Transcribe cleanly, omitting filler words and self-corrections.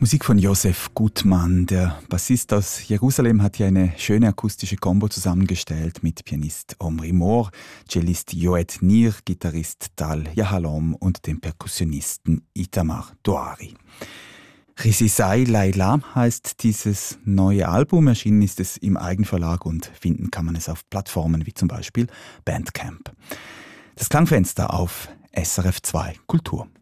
Musik von Joseph Gutmann. Der Bassist aus Jerusalem hat hier eine schöne akustische Combo zusammengestellt mit Pianist Omri Mor, Cellist Yoed Nir, Gitarrist Tal Yahalom und dem Perkussionisten Itamar Doari. Risisai Laila heißt dieses neue Album. Erschienen ist es im Eigenverlag und finden kann man es auf Plattformen wie zum Beispiel Bandcamp. Das Klangfenster auf SRF 2 Kultur.